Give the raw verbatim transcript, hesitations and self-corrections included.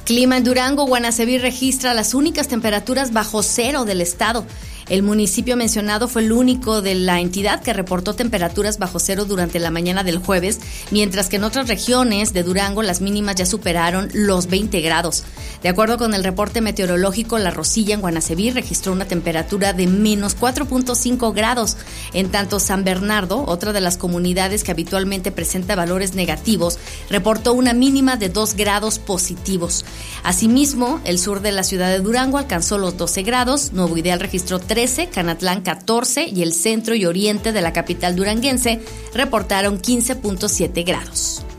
Clima en Durango. Guanaceví registra las únicas temperaturas bajo cero del estado. El municipio mencionado fue el único de la entidad que reportó temperaturas bajo cero durante la mañana del jueves, mientras que en otras regiones de Durango las mínimas ya superaron los veinte grados. De acuerdo con el reporte meteorológico, La Rosilla en Guanaceví registró una temperatura de menos cuatro punto cinco grados. En tanto, San Bernardo, otra de las comunidades que habitualmente presenta valores negativos, reportó una mínima de dos grados positivos. Asimismo, el sur de la ciudad de Durango alcanzó los doce grados, Nuevo Ideal registró trece, Canatlán catorce y el centro y oriente de la capital duranguense reportaron quince punto siete grados.